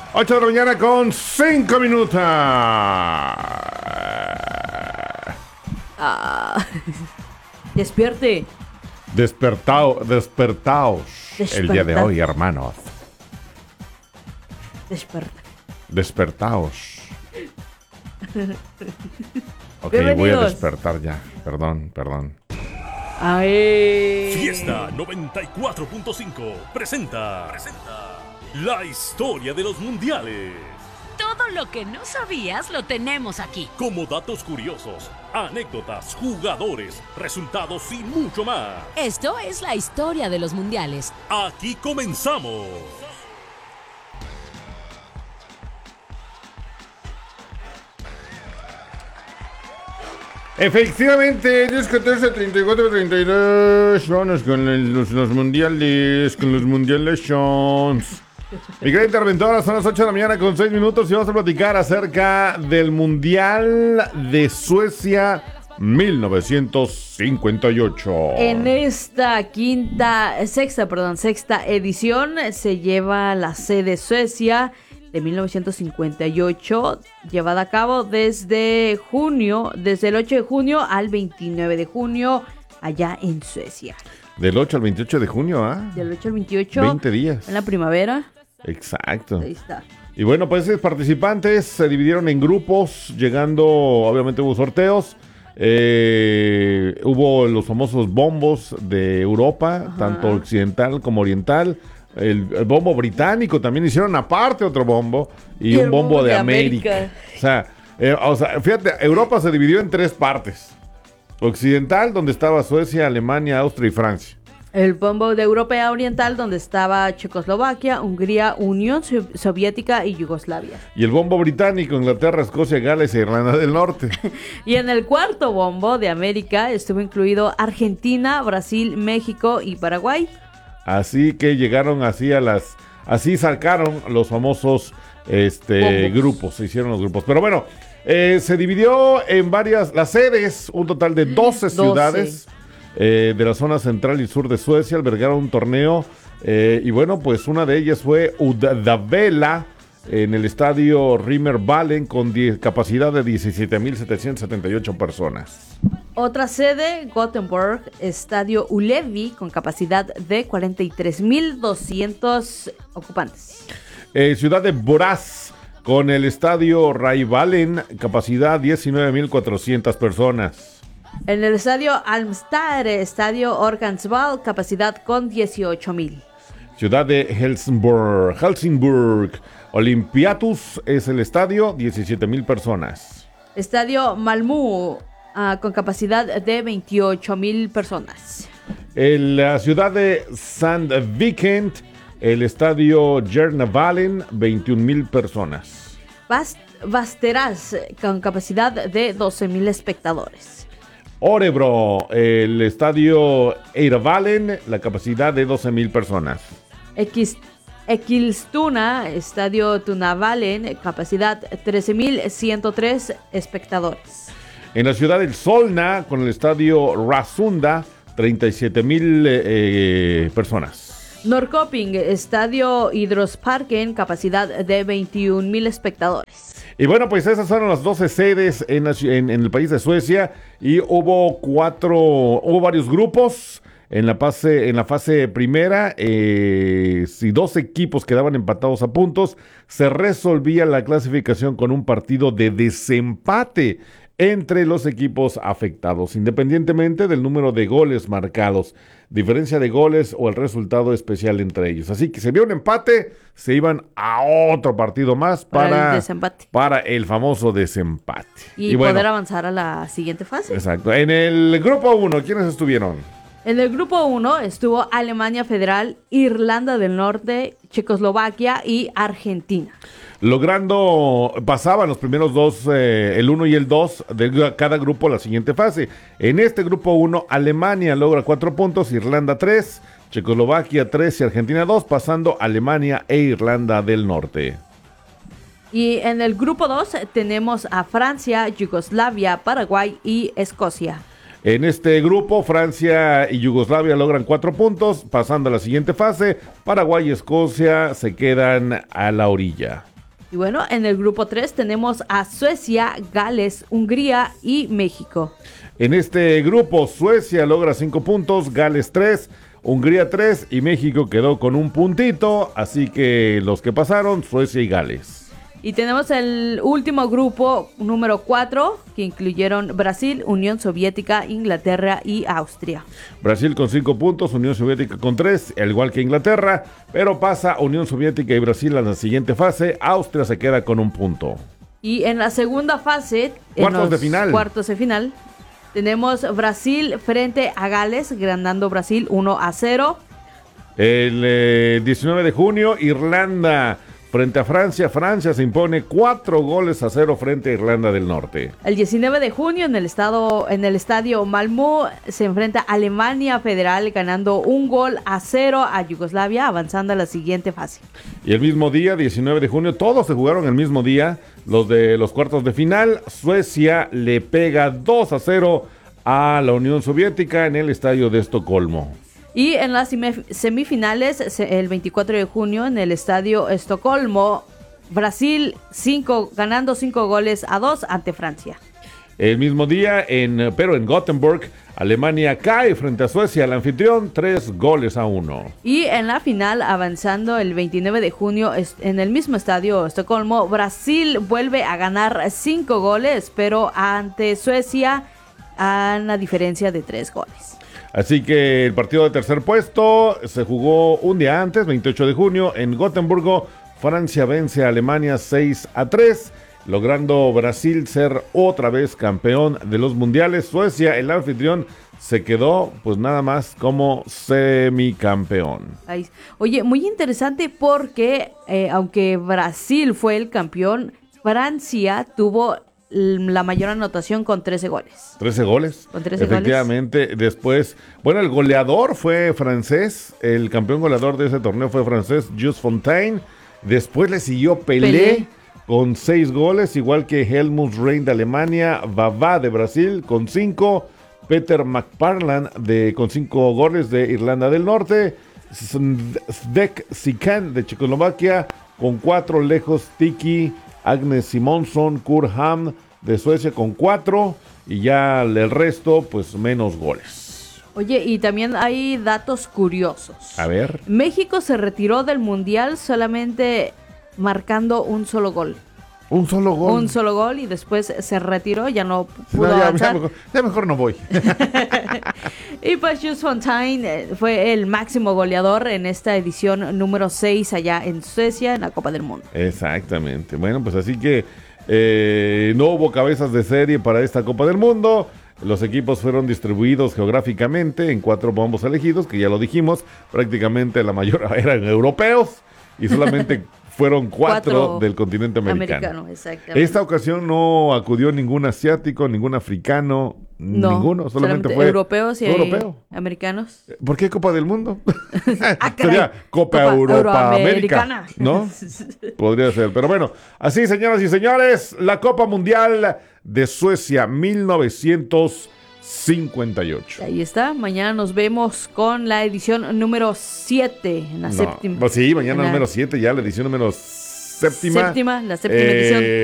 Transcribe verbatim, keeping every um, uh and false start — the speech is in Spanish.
ocho de la mañana con cinco minutos. Ah, despierte. Despertao, despertaos Despertad. el día de hoy, hermanos. Desperta. Despertaos. Ok, voy a Bienvenidos. despertar ya. Perdón, perdón. Ay. Fiesta noventa y cuatro punto cinco presenta, presenta la historia de los mundiales. Todo lo que no sabías lo tenemos aquí. Como datos curiosos, anécdotas, jugadores, resultados y mucho más. Esto es la historia de los mundiales. Aquí comenzamos. Efectivamente, diez, catorce, treinta y cuatro, treinta y dos. Vámonos con el- los, los mundiales, con los mundiales. Mi gran interventora, son las ocho de la mañana con seis minutos y vamos a platicar acerca del Mundial de Suecia mil novecientos cincuenta y ocho. En esta quinta, sexta, perdón, sexta edición se lleva la sede Suecia de mil novecientos cincuenta y ocho, llevada a cabo desde junio, desde el ocho de junio al veintinueve de junio, allá en Suecia. Del ocho al veintiocho de junio, ¿ah? Del ocho al veintiocho, veinte días. en la primavera. Exacto. Ahí está. Y bueno, pues los participantes se dividieron en grupos, llegando, obviamente hubo sorteos, eh, hubo los famosos bombos de Europa, Ajá. tanto occidental como oriental, el, el bombo británico, también hicieron aparte otro bombo, y, Y un el bombo, bombo de, de América. América. O sea, eh, o sea, fíjate, Europa se dividió en tres partes. Occidental, donde estaba Suecia, Alemania, Austria y Francia. El bombo de Europa Oriental, donde estaba Checoslovaquia, Hungría, Unión So- Soviética y Yugoslavia. Y el bombo británico, Inglaterra, Escocia, Gales e Irlanda del Norte. Y en el cuarto bombo de América estuvo incluido Argentina, Brasil, México y Paraguay. Así que llegaron así a las... Así sacaron los famosos este, Bombos. grupos, se hicieron los grupos. Pero bueno, eh, se dividió en varias... Las sedes, un total de doce doce. ciudades eh, de la zona central y sur de Suecia albergaron un torneo. Eh, y bueno, pues una de ellas fue Udavela en el estadio Rimmervallen con die- capacidad de diecisiete mil setecientas setenta y ocho personas. Otra sede, Gothenburg, Estadio Ullevi, con capacidad de cuarenta y tres mil doscientos ocupantes. Eh, ciudad de Borås con el estadio Raivallen, capacidad diecinueve mil cuatrocientas personas. En el Estadio Halmstad, Estadio Organsvall, capacidad con dieciocho mil. Ciudad de Helsingborg, Helsingborg, Olympiatus es el estadio, diecisiete mil personas. Estadio Malmö, ah, con capacidad de veintiocho mil personas. En la ciudad de Sandviken, el estadio Järnvallen, veintiún mil personas. Bast- Västerås, con capacidad de doce mil espectadores. Örebro, el estadio Eirvallen, la capacidad de doce mil personas. Equis- Eskilstuna, Estadio Tunavallen, capacidad trece mil ciento tres espectadores. En la ciudad del Solna, con el estadio Rasunda, treinta y siete mil eh, personas. Norrköping, Estadio Idrottsparken, capacidad de veintiún mil espectadores. Y bueno, pues esas fueron las doce sedes en, la ci- en- en el país de Suecia y hubo cuatro, hubo varios grupos. En la fase, en la fase primera, eh, si dos equipos quedaban empatados a puntos, se resolvía la clasificación con un partido de desempate entre los equipos afectados, independientemente del número de goles marcados, diferencia de goles o el resultado especial entre ellos. Así que si había un empate, se iban a otro partido más Para para, el desempate. para el famoso desempate. Y, bueno, poder avanzar a la siguiente fase. exacto. En el grupo uno, ¿quiénes estuvieron? En el grupo uno estuvo Alemania Federal, Irlanda del Norte, Checoslovaquia y Argentina. Logrando, pasaban los primeros dos, eh, el uno y el dos de cada grupo a la siguiente fase. En este grupo uno, Alemania logra cuatro puntos, Irlanda tres, Checoslovaquia tres y Argentina dos, pasando Alemania e Irlanda del Norte. Y en el grupo dos tenemos a Francia, Yugoslavia, Paraguay y Escocia. En este grupo, Francia y Yugoslavia logran cuatro puntos, pasando a la siguiente fase. Paraguay y Escocia se quedan a la orilla. Y bueno, en el grupo tres tenemos a Suecia, Gales, Hungría y México. En este grupo, Suecia logra cinco puntos, Gales tres, Hungría tres y México quedó con un puntito. Así que los que pasaron, Suecia y Gales. Y tenemos el último grupo, número cuatro, que incluyeron Brasil, Unión Soviética, Inglaterra y Austria. Brasil con cinco puntos, Unión Soviética con tres, al igual que Inglaterra, pero pasa Unión Soviética y Brasil a la siguiente fase. Austria se queda con un punto. Y en la segunda fase, cuartos en los de final. Cuartos de final, tenemos Brasil frente a Gales, ganando Brasil uno a cero. El eh, diecinueve de junio, Irlanda frente a Francia. Francia se impone cuatro goles a cero frente a Irlanda del Norte. El diecinueve de junio en el estado, en el estadio Malmö se enfrenta Alemania Federal ganando un gol a cero a Yugoslavia, avanzando a la siguiente fase. Y el mismo día, diecinueve de junio, todos se jugaron el mismo día, los de los cuartos de final. Suecia le pega dos a cero a la Unión Soviética en el estadio de Estocolmo. Y en las semifinales, el veinticuatro de junio, en el estadio Estocolmo, Brasil cinco, ganando cinco goles a dos ante Francia. El mismo día, en, pero en Gothenburg, Alemania cae frente a Suecia, el anfitrión, tres goles a uno. Y en la final, avanzando el veintinueve de junio, en el mismo estadio Estocolmo, Brasil vuelve a ganar cinco goles, pero ante Suecia a una diferencia de tres goles. Así que el partido de tercer puesto se jugó un día antes, veintiocho de junio, en Gotemburgo. Francia vence a Alemania seis a tres, logrando Brasil ser otra vez campeón de los mundiales. Suecia, el anfitrión, se quedó pues nada más como semicampeón. Ay, oye, muy interesante porque eh, aunque Brasil fue el campeón, Francia tuvo la mayor anotación con trece goles. trece goles. Con trece Efectivamente, goles. Después, bueno, el goleador fue francés, el campeón goleador de ese torneo fue francés, Jules Fontaine. Después le siguió Pelé, Pelé. con seis goles, igual que Helmut Rein de Alemania, Vavá de Brasil con cinco, Peter McParland de, con cinco goles de Irlanda del Norte, Zdek Sikan de Checoslovaquia con cuatro, Lejos Tiki, Agnes Simonson, Kurt Ham de Suecia con cuatro y ya el resto pues menos goles. Oye, y también hay datos curiosos. A ver. México se retiró del Mundial solamente marcando un solo gol. Un solo gol. Un solo gol y después se retiró, ya no pudo no, ya, avanzar. Ya mejor, ya mejor no voy. Y pues Jules Fontaine fue el máximo goleador en esta edición número seis allá en Suecia, en la Copa del Mundo. Exactamente. Bueno, pues así que eh, no hubo cabezas de serie para esta Copa del Mundo. Los equipos fueron distribuidos geográficamente en cuatro bombos elegidos, que ya lo dijimos, prácticamente la mayoría eran europeos y solamente fueron cuatro, cuatro del continente americano. americano exactamente. Esta ocasión no acudió ningún asiático, ningún africano, no, ninguno, solamente, solamente fue europeos y europeo. Americanos. ¿Por qué Copa del Mundo? ah, Sería Copa, Copa Europa América, ¿no? Podría ser, pero bueno, así señoras y señores, la Copa Mundial de Suecia mil novecientos cincuenta y ocho. Ahí está, mañana nos vemos con la edición número siete, en la no, séptima. Pues sí, mañana la, número siete, ya la edición número séptima. Séptima, la séptima eh, edición.